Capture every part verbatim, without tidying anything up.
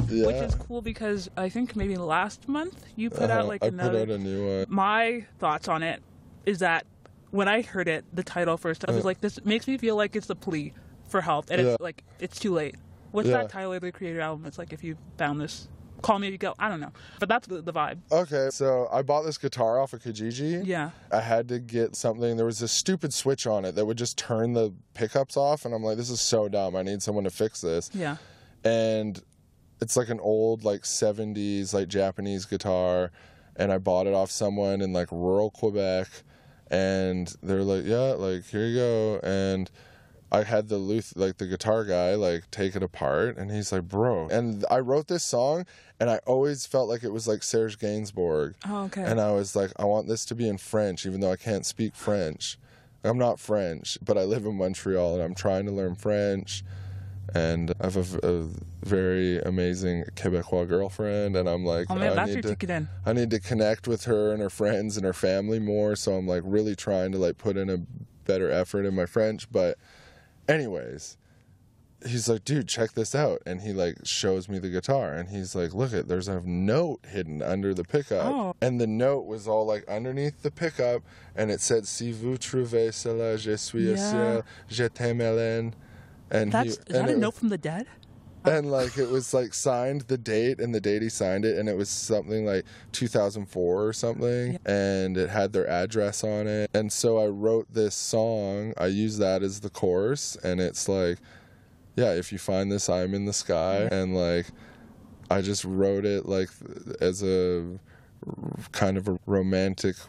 Yeah. Which is cool because I think maybe last month you put uh-huh. out like I another... put out a new one. My thoughts on it is that when I heard it, the title first, I was uh, like, this makes me feel like it's a plea for help, and yeah. it's like, it's too late. What's yeah. that Tyler, the Creator album? It's like, if you found this, call me if you go. I don't know. But that's the, the vibe. Okay, so I bought this guitar off of Kijiji. Yeah. I had to get something. There was this stupid switch on it that would just turn the pickups off, and I'm like, this is so dumb. I need someone to fix this. Yeah. And it's like an old, like, seventies, like, Japanese guitar, and I bought it off someone in, like, rural Quebec, and they're like, yeah, like, here you go, and I had the Luth, like the guitar guy, like take it apart, and he's like, bro. And I wrote this song, and I always felt like it was like Serge Gainsbourg. Oh, okay. And I was like, I want this to be in French, even though I can't speak French. I'm not French, but I live in Montreal, and I'm trying to learn French. And I have a, a very amazing Quebecois girlfriend, and I'm like, oh man, I that's need your to, ticket in. I need to connect with her and her friends and her family more. So I'm like really trying to like put in a better effort in my French, but. Anyways, he's like, dude, check this out. And he like shows me the guitar, and he's like, look it, there's a note hidden under the pickup. Oh. And the note was all like underneath the pickup, and it said, si vous trouvez cela, je suis au Yeah. ciel, je t'aime Hélène. And That's, he, is and that a it, note from the dead? and like it was like signed the date and the date he signed it, and it was something like two thousand four or something, yeah. And it had their address on it. And so I wrote this song, I used that as the chorus, and it's like, yeah, if you find this, I'm in the sky. Mm-hmm. And like I just wrote it like as a kind of a romantic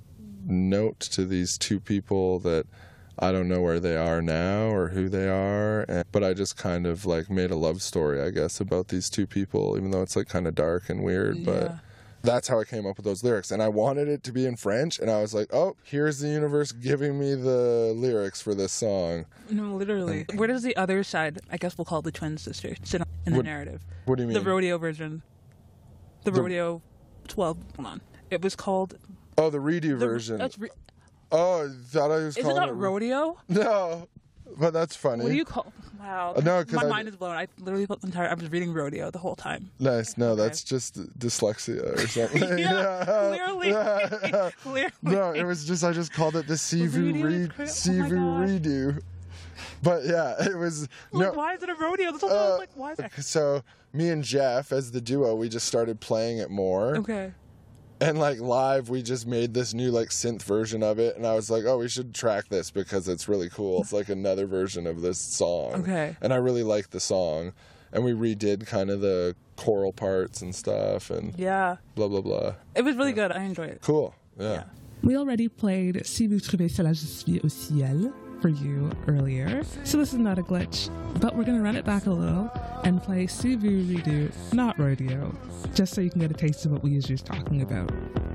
note to these two people that I don't know where they are now or who they are, and, but I just kind of like made a love story, I guess, about these two people, even though it's like kind of dark and weird, yeah. But that's how I came up with those lyrics. And I wanted it to be in French, and I was like, oh, here's the universe giving me the lyrics for this song. No, literally. And where does the other side, I guess we'll call it the twin sister, sit in the what, narrative? What do you mean? The rodeo version. The, the rodeo twelve, hold on. It was called... Oh, the redo the, version. That's re- Oh, I thought I was Is calling it it... not rodeo? No, but that's funny. What do you call... Wow. No, my I... mind is blown. I literally thought the entire... I was reading rodeo the whole time. Nice. No, okay. That's just dyslexia or something. yeah, yeah, clearly. Yeah. clearly. No, it was just, I just called it the Sivu, re- cra- Sivu oh redo. But yeah, it was... Like, no, why is it a rodeo? That's all uh, like, why is it? So me and Jeff, as the duo, we just started playing it more. Okay. And like live, we just made this new like synth version of it, and I was like, "Oh, we should track this because it's really cool. It's like another version of this song." Okay. And I really liked the song, and we redid kind of the choral parts and stuff, and yeah, blah blah blah. It was really yeah. good. I enjoyed it. Cool. Yeah. yeah. We already played Si vous trouvez cela, je suis au ciel for you earlier, so this is not a glitch, but we're going to run it back a little and play Si vous redo, not rodeo, just so you can get a taste of what we usually talking about.